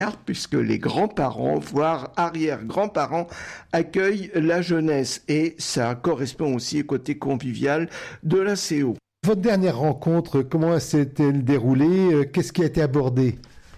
puisque les grands-parents, voire arrière-grands-parents, accueillent la jeunesse. Et ça correspond aussi au côté convivial de l'ACO. Votre dernière rencontre, comment s'est-elle déroulée? Qu'est-ce qui a été abordé?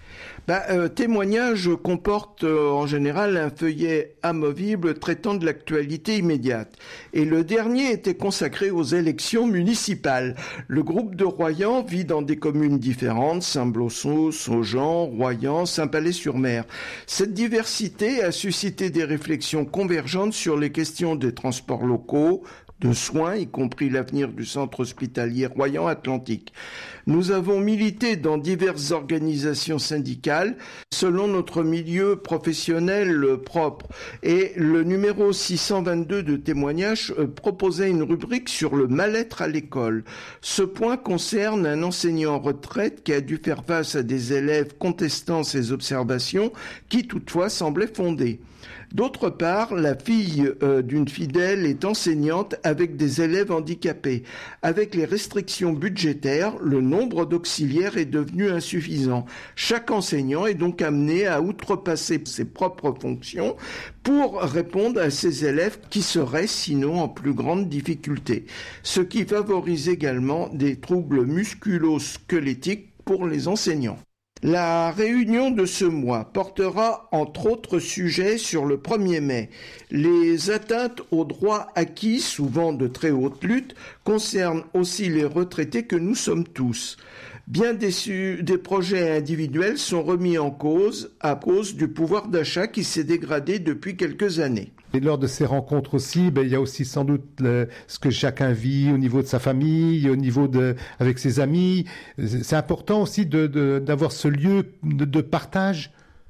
Témoignage comporte en général un feuillet amovible traitant de l'actualité immédiate. Et le dernier était consacré aux élections municipales. Le groupe de Royan vit dans des communes différentes, Saint-Blosseau, Saugean, Royan, Saint-Palais-sur-Mer. Cette diversité a suscité des réflexions convergentes sur les questions des transports locaux, de soins, y compris l'avenir du centre hospitalier Royan Atlantique. Nous avons milité dans diverses organisations syndicales selon notre milieu professionnel propre. Et le numéro 622 de témoignage proposait une rubrique sur le mal-être à l'école. Ce point concerne un enseignant en retraite qui a dû faire face à des élèves contestant ses observations qui toutefois semblaient fondées. D'autre part, la fille d'une fidèle est enseignante avec des élèves handicapés. Avec les restrictions budgétaires, le nombre d'auxiliaires est devenu insuffisant. Chaque enseignant est donc amené à outrepasser ses propres fonctions pour répondre à ses élèves qui seraient sinon en plus grande difficulté. Ce qui favorise également des troubles musculo-squelettiques pour les enseignants. La réunion de ce mois portera entre autres sujets sur le 1er mai. Les atteintes aux droits acquis, souvent de très haute lutte, concernent aussi les retraités que nous sommes tous. Bien des projets individuels sont remis en cause à cause du pouvoir d'achat qui s'est dégradé depuis quelques années. Et lors de ces rencontres aussi, il y a aussi sans doute ce que chacun vit au niveau de sa famille, au niveau avec ses amis. C'est important aussi d'avoir ce lieu de partage.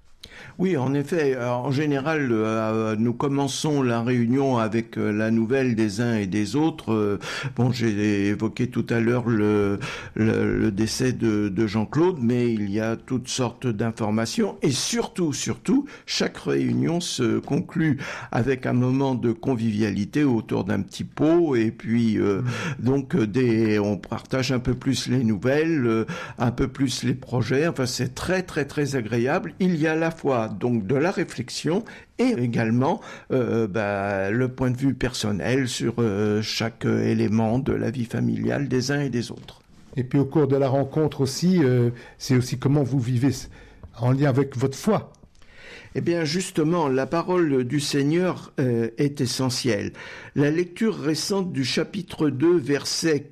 Oui, en effet. En général, nous commençons la réunion avec la nouvelle des uns et des autres. J'ai évoqué tout à l'heure le décès de Jean-Claude, mais il y a toutes sortes d'informations. Et surtout, chaque réunion se conclut avec un moment de convivialité autour d'un petit pot. Et puis, on partage un peu plus les nouvelles, un peu plus les projets. Enfin, c'est très, très, très agréable. Il y a à la fois donc de la réflexion et également le point de vue personnel sur chaque élément de la vie familiale des uns et des autres. Et puis au cours de la rencontre aussi, c'est aussi comment vous vivez en lien avec votre foi. Eh bien, justement, la parole du Seigneur est essentielle. La lecture récente du chapitre 2, versets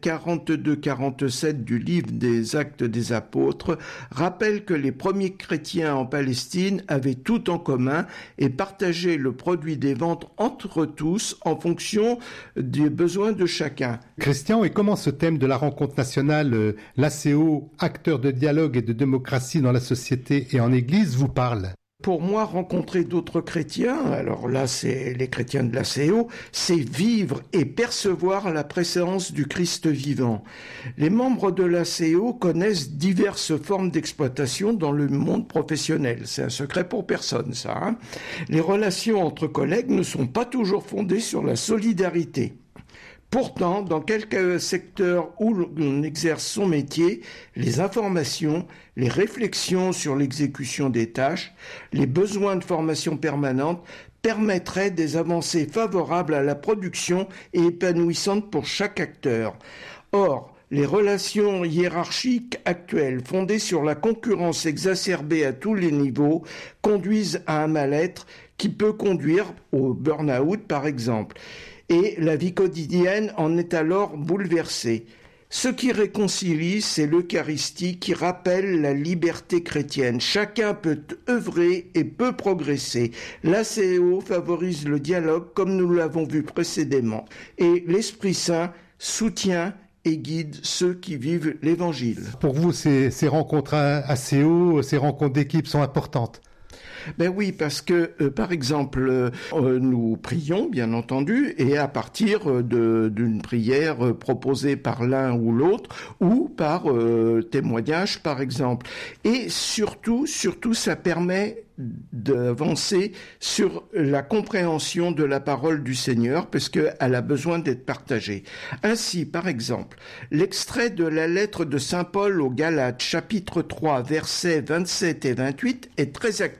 42-47 du livre des Actes des Apôtres rappelle que les premiers chrétiens en Palestine avaient tout en commun et partageaient le produit des ventes entre tous en fonction des besoins de chacun. Christian, et comment ce thème de la rencontre nationale, l'ACO, acteur de dialogue et de démocratie dans la société et en Église, vous parle ? Pour moi, rencontrer d'autres chrétiens, alors là c'est les chrétiens de l'ACO, c'est vivre et percevoir la présence du Christ vivant. Les membres de l'ACO connaissent diverses formes d'exploitation dans le monde professionnel. C'est un secret pour personne, ça. Les relations entre collègues ne sont pas toujours fondées sur la solidarité. Pourtant, dans quelques secteurs où l'on exerce son métier, les informations, les réflexions sur l'exécution des tâches, les besoins de formation permanente permettraient des avancées favorables à la production et épanouissantes pour chaque acteur. Or, les relations hiérarchiques actuelles, fondées sur la concurrence exacerbée à tous les niveaux, conduisent à un mal-être qui peut conduire au burn-out, par exemple. Et la vie quotidienne en est alors bouleversée. Ce qui réconcilie, c'est l'Eucharistie qui rappelle la liberté chrétienne. Chacun peut œuvrer et peut progresser. L'ACO favorise le dialogue comme nous l'avons vu précédemment. Et l'Esprit Saint soutient et guide ceux qui vivent l'Évangile. Pour vous, ces rencontres ACO, ces rencontres d'équipe sont importantes? Ben oui, parce que, par exemple, nous prions, bien entendu, et à partir d'une prière proposée par l'un ou l'autre, ou par témoignage, par exemple. Et surtout, ça permet d'avancer sur la compréhension de la parole du Seigneur, parce qu'elle a besoin d'être partagée. Ainsi, par exemple, l'extrait de la lettre de Saint Paul aux Galates, chapitre 3, versets 27 et 28, est très actuel.